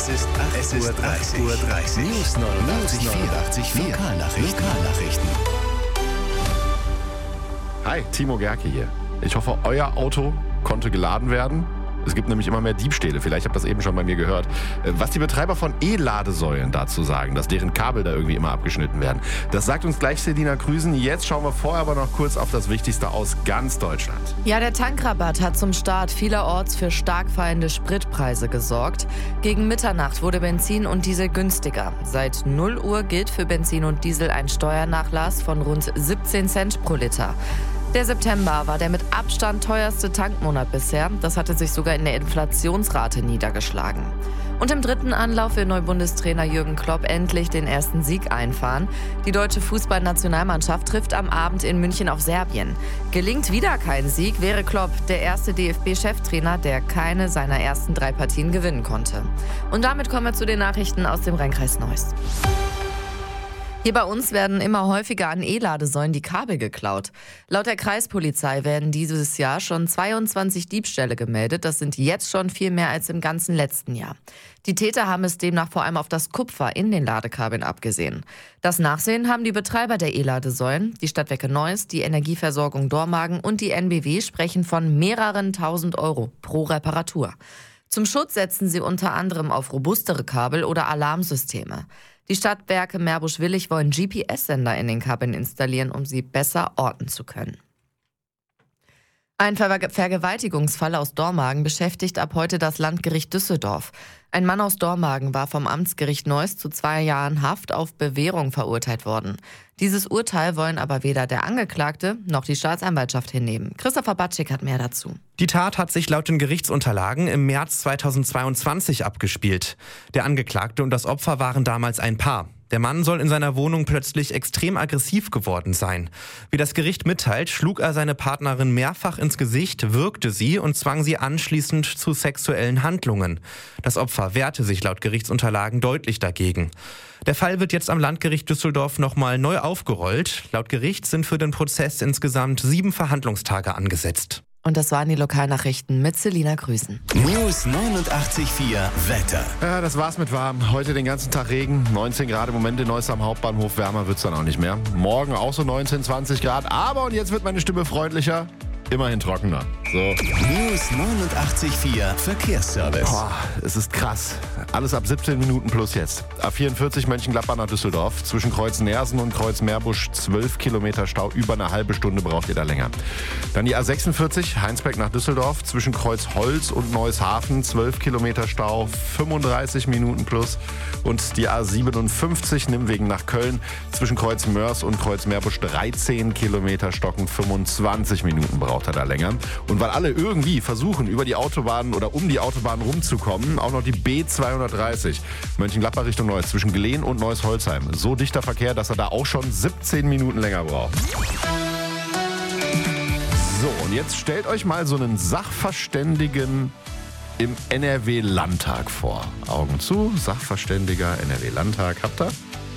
Es ist 8:30 Uhr. News 89.4. Lokalnachrichten. Hi, Timo Gerke hier. Ich hoffe, euer Auto konnte geladen werden. Es gibt nämlich immer mehr Diebstähle. Vielleicht habt ihr das eben schon bei mir gehört. Was die Betreiber von E-Ladesäulen dazu sagen, dass deren Kabel da irgendwie immer abgeschnitten werden, das sagt uns gleich Selina Krüsen. Jetzt schauen wir vorher aber noch kurz auf das Wichtigste aus ganz Deutschland. Ja, der Tankrabatt hat zum Start vielerorts für stark fallende Spritpreise gesorgt. Gegen Mitternacht wurde Benzin und Diesel günstiger. Seit 0 Uhr gilt für Benzin und Diesel ein Steuernachlass von rund 17 Cent pro Liter. Der September war der mit Abstand teuerste Tankmonat bisher. Das hatte sich sogar in der Inflationsrate niedergeschlagen. Und im dritten Anlauf will Neubundestrainer Jürgen Klopp endlich den ersten Sieg einfahren. Die deutsche Fußballnationalmannschaft trifft am Abend in München auf Serbien. Gelingt wieder kein Sieg, wäre Klopp der erste DFB-Cheftrainer, der keine seiner ersten 3 Partien gewinnen konnte. Und damit kommen wir zu den Nachrichten aus dem Rheinkreis Neuss. Hier bei uns werden immer häufiger an E-Ladesäulen die Kabel geklaut. Laut der Kreispolizei werden dieses Jahr schon 22 Diebstähle gemeldet. Das sind jetzt schon viel mehr als im ganzen letzten Jahr. Die Täter haben es demnach vor allem auf das Kupfer in den Ladekabeln abgesehen. Das Nachsehen haben die Betreiber der E-Ladesäulen, die Stadtwerke Neuss, die Energieversorgung Dormagen und die NBW sprechen von mehreren tausend Euro pro Reparatur. Zum Schutz setzen sie unter anderem auf robustere Kabel oder Alarmsysteme. Die Stadtwerke Meerbusch-Willig wollen GPS-Sender in den Kabeln installieren, um sie besser orten zu können. Ein Vergewaltigungsfall aus Dormagen beschäftigt ab heute das Landgericht Düsseldorf. Ein Mann aus Dormagen war vom Amtsgericht Neuss zu 2 Jahren Haft auf Bewährung verurteilt worden. Dieses Urteil wollen aber weder der Angeklagte noch die Staatsanwaltschaft hinnehmen. Christopher Batschik hat mehr dazu. Die Tat hat sich laut den Gerichtsunterlagen im März 2022 abgespielt. Der Angeklagte und das Opfer waren damals ein Paar. Der Mann soll in seiner Wohnung plötzlich extrem aggressiv geworden sein. Wie das Gericht mitteilt, schlug er seine Partnerin mehrfach ins Gesicht, würgte sie und zwang sie anschließend zu sexuellen Handlungen. Das Opfer wehrte sich laut Gerichtsunterlagen deutlich dagegen. Der Fall wird jetzt am Landgericht Düsseldorf nochmal neu aufgerollt. Laut Gericht sind für den Prozess insgesamt 7 Verhandlungstage angesetzt. Und das waren die Lokalnachrichten mit Selina Krüsen. News 89.4 Wetter. Ja, das war's mit warm. Heute den ganzen Tag Regen. 19 Grad im Moment in Neuss am Hauptbahnhof. Wärmer wird's dann auch nicht mehr. Morgen auch so 19, 20 Grad. Aber, und jetzt wird meine Stimme freundlicher, immerhin trockener. So. News 89.4 Verkehrsservice. Boah, es ist krass. Alles ab 17 Minuten plus jetzt. A44 Mönchengladbach nach Düsseldorf. Zwischen Kreuz Nersen und Kreuz Meerbusch 12 Kilometer Stau. Über eine halbe Stunde braucht ihr da länger. Dann die A46 Heinsberg nach Düsseldorf. Zwischen Kreuz Holz und Neueshafen 12 Kilometer Stau. 35 Minuten plus. Und die A57 Nimwegen nach Köln. Zwischen Kreuz Mörs und Kreuz Meerbusch 13 Kilometer Stocken. 25 Minuten braucht er da länger. Und weil alle irgendwie versuchen, über die Autobahn oder um die Autobahn rumzukommen, auch noch die B230 Mönchengladbach Richtung Neuss zwischen Glehn und Neuss-Holzheim. So dichter Verkehr, dass er da auch schon 17 Minuten länger braucht. So, und jetzt stellt euch mal so einen Sachverständigen im NRW-Landtag vor. Augen zu, Sachverständiger NRW-Landtag. Habt ihr?